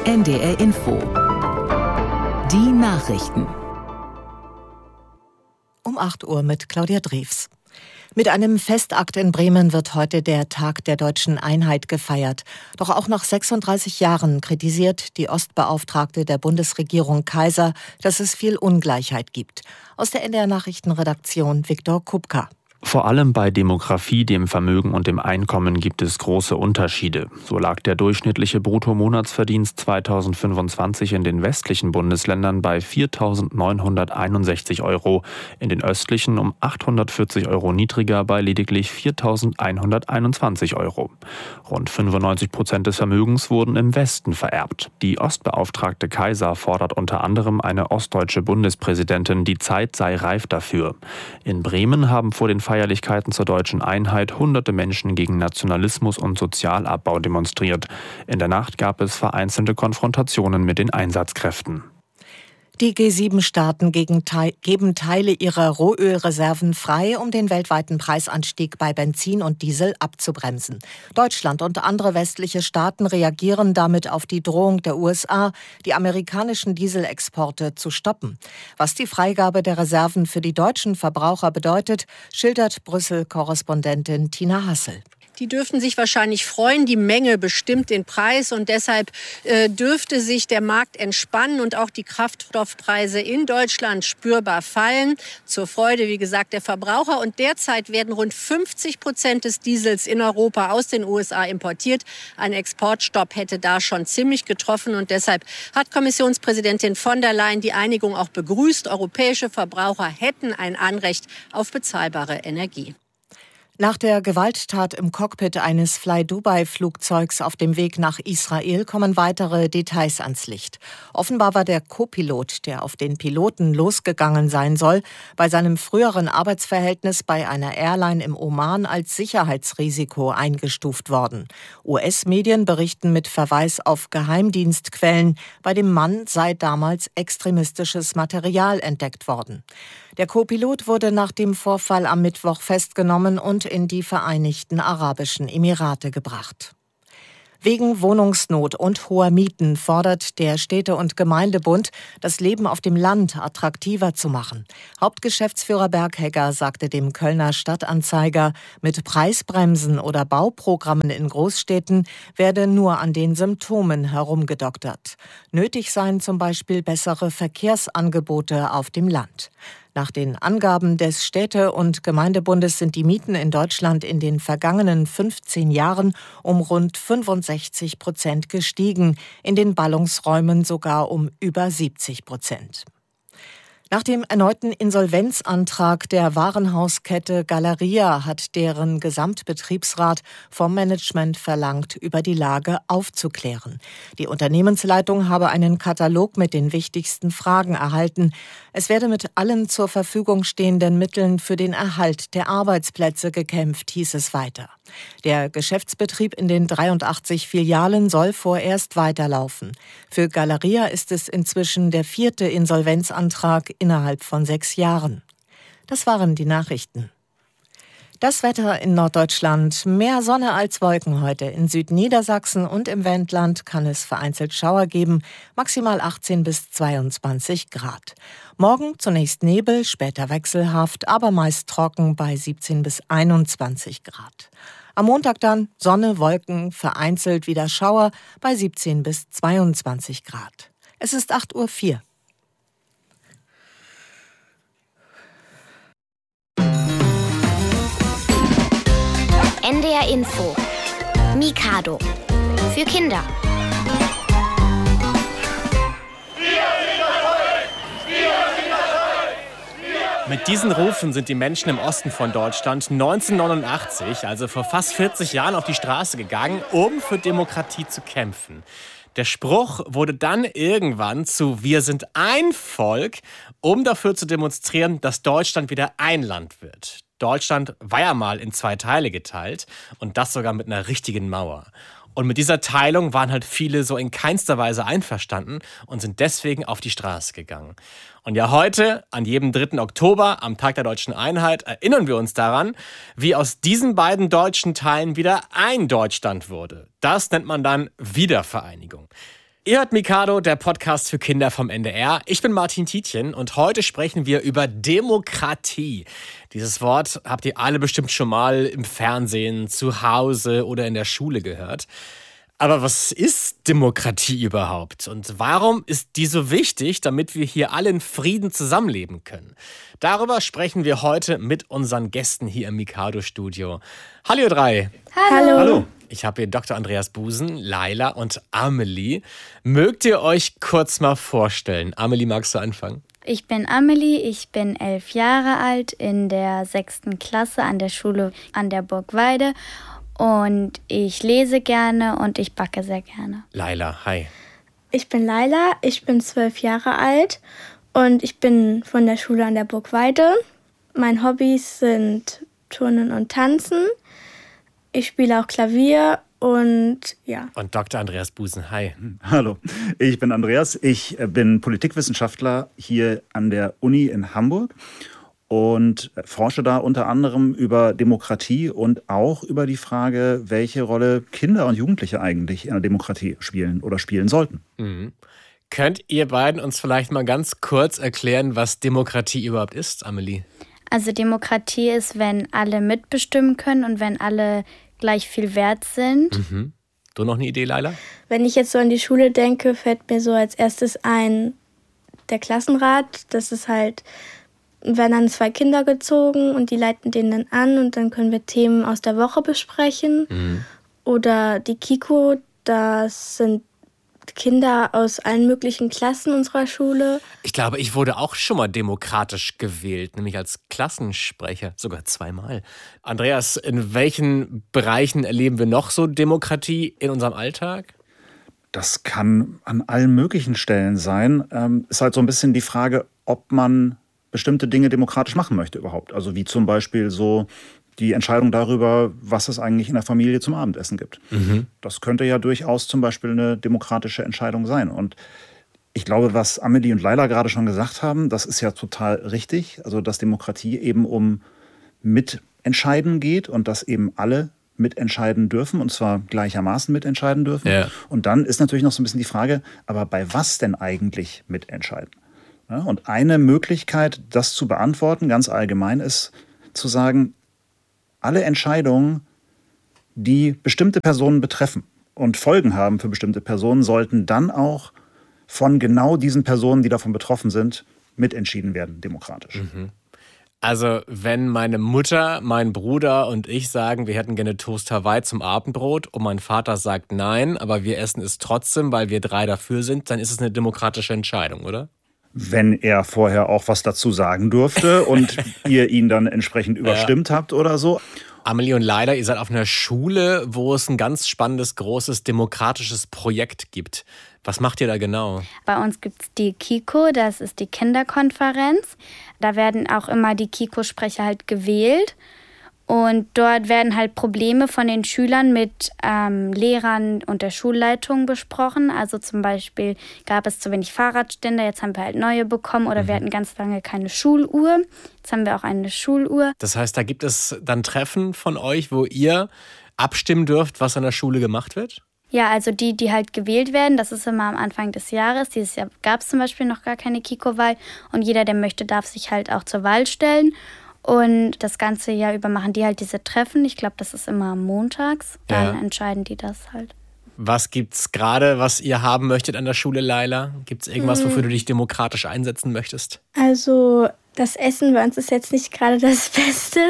NDR Info. Die Nachrichten. Um 8 Uhr mit Claudia Drews. Mit einem Festakt in Bremen wird heute der Tag der deutschen Einheit gefeiert. Doch auch nach 36 Jahren kritisiert die Ostbeauftragte der Bundesregierung Kaiser, dass es viel Ungleichheit gibt. Aus der NDR Nachrichtenredaktion Viktor Kupka. Vor allem bei Demografie, dem Vermögen und dem Einkommen gibt es große Unterschiede. So lag der durchschnittliche Bruttomonatsverdienst 2025 in den westlichen Bundesländern bei 4.961 €, in den östlichen um 840 € niedriger bei lediglich 4.121 €. Rund 95% des Vermögens wurden im Westen vererbt. Die Ostbeauftragte Kaiser fordert unter anderem eine ostdeutsche Bundespräsidentin, die Zeit sei reif dafür. In Bremen haben vor den Feierlichkeiten zur deutschen Einheit hunderte Menschen gegen Nationalismus und Sozialabbau demonstriert. In der Nacht gab es vereinzelte Konfrontationen mit den Einsatzkräften. Die G7-Staaten geben Teile ihrer Rohölreserven frei, um den weltweiten Preisanstieg bei Benzin und Diesel abzubremsen. Deutschland und andere westliche Staaten reagieren damit auf die Drohung der USA, die amerikanischen Dieselexporte zu stoppen. Was die Freigabe der Reserven für die deutschen Verbraucher bedeutet, schildert Brüssel-Korrespondentin Tina Hassel. Die dürften sich wahrscheinlich freuen. Die Menge bestimmt den Preis und deshalb dürfte sich der Markt entspannen und auch die Kraftstoffpreise in Deutschland spürbar fallen. Zur Freude, wie gesagt, der Verbraucher. Und derzeit werden rund 50% des Diesels in Europa aus den USA importiert. Ein Exportstopp hätte da schon ziemlich getroffen und deshalb hat Kommissionspräsidentin von der Leyen die Einigung auch begrüßt. Europäische Verbraucher hätten ein Anrecht auf bezahlbare Energie. Nach der Gewalttat im Cockpit eines Fly-Dubai-Flugzeugs auf dem Weg nach Israel kommen weitere Details ans Licht. Offenbar war der Co-Pilot, der auf den Piloten losgegangen sein soll, bei seinem früheren Arbeitsverhältnis bei einer Airline im Oman als Sicherheitsrisiko eingestuft worden. US-Medien berichten mit Verweis auf Geheimdienstquellen, bei dem Mann sei damals extremistisches Material entdeckt worden. Der Co-Pilot wurde nach dem Vorfall am Mittwoch festgenommen und in die Vereinigten Arabischen Emirate gebracht. Wegen Wohnungsnot und hoher Mieten fordert der Städte- und Gemeindebund, das Leben auf dem Land attraktiver zu machen. Hauptgeschäftsführer Berghegger sagte dem Kölner Stadtanzeiger, mit Preisbremsen oder Bauprogrammen in Großstädten werde nur an den Symptomen herumgedoktert. Nötig seien zum Beispiel bessere Verkehrsangebote auf dem Land. Nach den Angaben des Städte- und Gemeindebundes sind die Mieten in Deutschland in den vergangenen 15 Jahren um rund 65% gestiegen, in den Ballungsräumen sogar um über 70%. Nach dem erneuten Insolvenzantrag der Warenhauskette Galeria hat deren Gesamtbetriebsrat vom Management verlangt, über die Lage aufzuklären. Die Unternehmensleitung habe einen Katalog mit den wichtigsten Fragen erhalten. Es werde mit allen zur Verfügung stehenden Mitteln für den Erhalt der Arbeitsplätze gekämpft, hieß es weiter. Der Geschäftsbetrieb in den 83 Filialen soll vorerst weiterlaufen. Für Galeria ist es inzwischen der 4. Insolvenzantrag innerhalb von 6 Jahren. Das waren die Nachrichten. Das Wetter in Norddeutschland: mehr Sonne als Wolken heute. In Südniedersachsen und im Wendland kann es vereinzelt Schauer geben, maximal 18 bis 22 Grad. Morgen zunächst Nebel, später wechselhaft, aber meist trocken bei 17 bis 21 Grad. Am Montag dann Sonne, Wolken, vereinzelt wieder Schauer bei 17 bis 22 Grad. Es ist 8:04 Uhr. NDR Info. Mikado. Für Kinder. Mit diesen Rufen sind die Menschen im Osten von Deutschland 1989, also vor fast 40 Jahren, auf die Straße gegangen, um für Demokratie zu kämpfen. Der Spruch wurde dann irgendwann zu „Wir sind ein Volk", um dafür zu demonstrieren, dass Deutschland wieder ein Land wird. Deutschland war ja mal in 2 Teile geteilt und das sogar mit einer richtigen Mauer. Und mit dieser Teilung waren halt viele so in keinster Weise einverstanden und sind deswegen auf die Straße gegangen. Und ja, heute, an jedem 3. Oktober, am Tag der Deutschen Einheit, erinnern wir uns daran, wie aus diesen beiden deutschen Teilen wieder ein Deutschland wurde. Das nennt man dann Wiedervereinigung. Ihr hört Mikado, der Podcast für Kinder vom NDR. Ich bin Martin Tietjen und heute sprechen wir über Demokratie. Dieses Wort habt ihr alle bestimmt schon mal im Fernsehen, zu Hause oder in der Schule gehört. Aber was ist Demokratie überhaupt? Und warum ist die so wichtig, damit wir hier alle in Frieden zusammenleben können? Darüber sprechen wir heute mit unseren Gästen hier im Mikado-Studio. Hallo ihr drei. Hallo. Ich habe hier Dr. Andreas Busen, Laila und Amelie. Mögt ihr euch kurz mal vorstellen? Amelie, magst du anfangen? Ich bin Amelie, ich bin 11 Jahre alt, in der 6. Klasse an der Schule an der Burgweide. Und ich lese gerne und ich backe sehr gerne. Laila, hi. Ich bin Laila, ich bin 12 Jahre alt und ich bin von der Schule an der Burgweide. Meine Hobbys sind Turnen und Tanzen. Ich spiele auch Klavier und ja. Und Dr. Andreas Busen, hi. Hallo, ich bin Andreas. Ich bin Politikwissenschaftler hier an der Uni in Hamburg und forsche da unter anderem über Demokratie und auch über die Frage, welche Rolle Kinder und Jugendliche eigentlich in der Demokratie spielen oder spielen sollten. Mhm. Könnt ihr beiden uns vielleicht mal ganz kurz erklären, was Demokratie überhaupt ist, Amelie? Also Demokratie ist, wenn alle mitbestimmen können und wenn alle gleich viel wert sind. Mhm. Du noch eine Idee, Laila? Wenn ich jetzt so an die Schule denke, fällt mir so als erstes ein der Klassenrat. Das ist halt, werden dann 2 Kinder gezogen und die leiten den dann an und dann können wir Themen aus der Woche besprechen. Mhm. Oder die Kiko, das sind Kinder aus allen möglichen Klassen unserer Schule. Ich glaube, ich wurde auch schon mal demokratisch gewählt, nämlich als Klassensprecher, sogar 2-mal. Andreas, in welchen Bereichen erleben wir noch so Demokratie in unserem Alltag? Das kann an allen möglichen Stellen sein. Ist halt so ein bisschen die Frage, ob man bestimmte Dinge demokratisch machen möchte überhaupt. Also wie zum Beispiel so die Entscheidung darüber, was es eigentlich in der Familie zum Abendessen gibt. Mhm. Das könnte ja durchaus zum Beispiel eine demokratische Entscheidung sein. Und ich glaube, was Amelie und Laila gerade schon gesagt haben, das ist ja total richtig. Also dass Demokratie eben um Mitentscheiden geht und dass eben alle mitentscheiden dürfen und zwar gleichermaßen mitentscheiden dürfen. Ja. Und dann ist natürlich noch so ein bisschen die Frage, aber bei was denn eigentlich mitentscheiden? Ja, und eine Möglichkeit, das zu beantworten, ganz allgemein, ist zu sagen, alle Entscheidungen, die bestimmte Personen betreffen und Folgen haben für bestimmte Personen, sollten dann auch von genau diesen Personen, die davon betroffen sind, mitentschieden werden, demokratisch. Mhm. Also wenn meine Mutter, mein Bruder und ich sagen, wir hätten gerne Toast Hawaii zum Abendbrot und mein Vater sagt nein, aber wir essen es trotzdem, weil wir 3 dafür sind, dann ist es eine demokratische Entscheidung, oder? Wenn er vorher auch was dazu sagen durfte und ihr ihn dann entsprechend überstimmt habt oder so. Amelie und Laila, ihr seid auf einer Schule, wo es ein ganz spannendes, großes demokratisches Projekt gibt. Was macht ihr da genau? Bei uns gibt es die KIKO, das ist die Kinderkonferenz. Da werden auch immer die KIKO-Sprecher halt gewählt. Und dort werden halt Probleme von den Schülern mit Lehrern und der Schulleitung besprochen. Also zum Beispiel gab es zu wenig Fahrradständer, jetzt haben wir halt neue bekommen. Oder wir hatten ganz lange keine Schuluhr. Jetzt haben wir auch eine Schuluhr. Das heißt, da gibt es dann Treffen von euch, wo ihr abstimmen dürft, was an der Schule gemacht wird? Ja, also die halt gewählt werden, das ist immer am Anfang des Jahres. Dieses Jahr gab es zum Beispiel noch gar keine KIKO-Wahl. Und jeder, der möchte, darf sich halt auch zur Wahl stellen. Und das ganze Jahr über machen die halt diese Treffen. Ich glaube, das ist immer montags. Dann entscheiden die das halt. Was gibt's gerade, was ihr haben möchtet an der Schule, Laila? Gibt's irgendwas, wofür du dich demokratisch einsetzen möchtest? Also das Essen bei uns ist jetzt nicht gerade das Beste.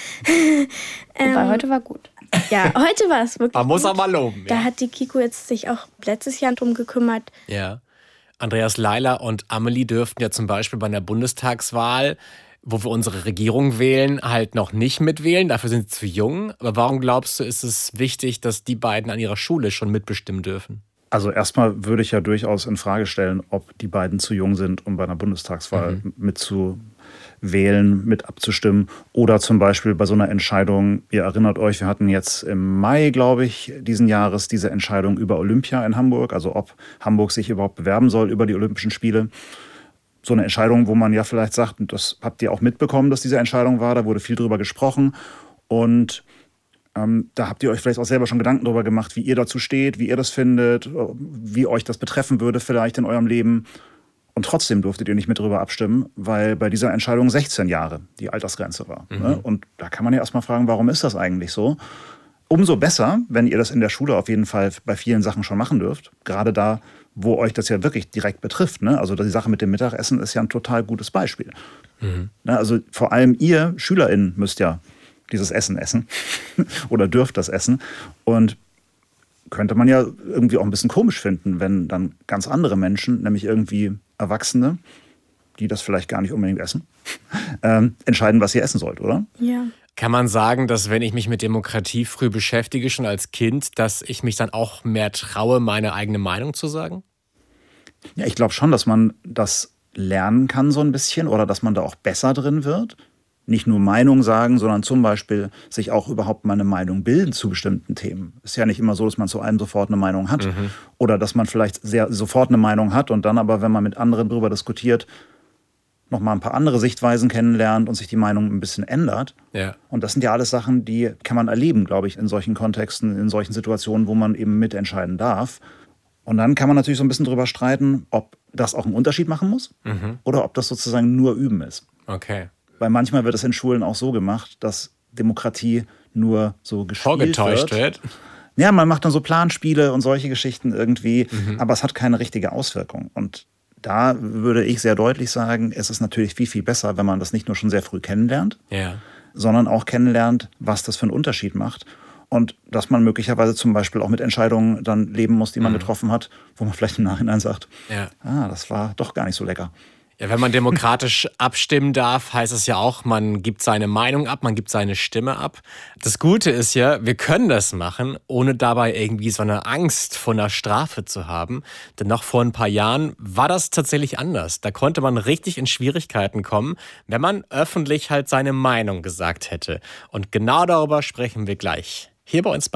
Wobei, heute war gut. Ja, heute war es wirklich Man muss gut. auch mal loben. Da hat die KIKO jetzt sich auch letztes Jahr drum gekümmert. Ja. Andreas, Laila und Amelie dürften ja zum Beispiel bei einer Bundestagswahl, wo wir unsere Regierung wählen, halt noch nicht mitwählen. Dafür sind sie zu jung. Aber warum glaubst du, ist es wichtig, dass die beiden an ihrer Schule schon mitbestimmen dürfen? Also erstmal würde ich ja durchaus in Frage stellen, ob die beiden zu jung sind, um bei einer Bundestagswahl mitzuwählen, mit abzustimmen. Oder zum Beispiel bei so einer Entscheidung, ihr erinnert euch, wir hatten jetzt im Mai, glaube ich, diesen Jahres diese Entscheidung über Olympia in Hamburg. Also ob Hamburg sich überhaupt bewerben soll über die Olympischen Spiele. So eine Entscheidung, wo man ja vielleicht sagt, das habt ihr auch mitbekommen, dass diese Entscheidung war, da wurde viel drüber gesprochen. Und Da habt ihr euch vielleicht auch selber schon Gedanken darüber gemacht, wie ihr dazu steht, wie ihr das findet, wie euch das betreffen würde vielleicht in eurem Leben. Und trotzdem durftet ihr nicht mit drüber abstimmen, weil bei dieser Entscheidung 16 Jahre die Altersgrenze war. Ne? Und da kann man ja erstmal fragen, warum ist das eigentlich so? Umso besser, wenn ihr das in der Schule auf jeden Fall bei vielen Sachen schon machen dürft. Gerade da, wo euch das ja wirklich direkt betrifft. Ne? Also die Sache mit dem Mittagessen ist ja ein total gutes Beispiel. Ne? Also vor allem ihr SchülerInnen müsst ja dieses Essen essen oder dürft das essen. Und könnte man ja irgendwie auch ein bisschen komisch finden, wenn dann ganz andere Menschen, nämlich irgendwie Erwachsene, die das vielleicht gar nicht unbedingt essen, entscheiden, was ihr essen sollt, oder? Ja. Kann man sagen, dass wenn ich mich mit Demokratie früh beschäftige, schon als Kind, dass ich mich dann auch mehr traue, meine eigene Meinung zu sagen? Ja, ich glaube schon, dass man das lernen kann so ein bisschen oder dass man da auch besser drin wird. Nicht nur Meinung sagen, sondern zum Beispiel sich auch überhaupt mal eine Meinung bilden zu bestimmten Themen. Ist ja nicht immer so, dass man zu allem sofort eine Meinung hat. Oder dass man vielleicht sofort eine Meinung hat und dann aber, wenn man mit anderen drüber diskutiert, noch mal ein paar andere Sichtweisen kennenlernt und sich die Meinung ein bisschen ändert. Ja. Und das sind ja alles Sachen, die kann man erleben, glaube ich, in solchen Kontexten, in solchen Situationen, wo man eben mitentscheiden darf. Und dann kann man natürlich so ein bisschen drüber streiten, ob das auch einen Unterschied machen muss oder ob das sozusagen nur Üben ist. Okay. Weil manchmal wird es in Schulen auch so gemacht, dass Demokratie nur so gespielt wird. Ja, man macht dann so Planspiele und solche Geschichten irgendwie, aber es hat keine richtige Auswirkung. Und da würde ich sehr deutlich sagen, es ist natürlich viel, viel besser, wenn man das nicht nur schon sehr früh kennenlernt, sondern auch kennenlernt, was das für einen Unterschied macht. Und dass man möglicherweise zum Beispiel auch mit Entscheidungen dann leben muss, die man getroffen hat, wo man vielleicht im Nachhinein sagt, das war doch gar nicht so lecker. Ja, wenn man demokratisch abstimmen darf, heißt es ja auch, man gibt seine Meinung ab, man gibt seine Stimme ab. Das Gute ist ja, wir können das machen, ohne dabei irgendwie so eine Angst vor einer Strafe zu haben. Denn noch vor ein paar Jahren war das tatsächlich anders. Da konnte man richtig in Schwierigkeiten kommen, wenn man öffentlich halt seine Meinung gesagt hätte. Und genau darüber sprechen wir gleich. Hier bei uns bei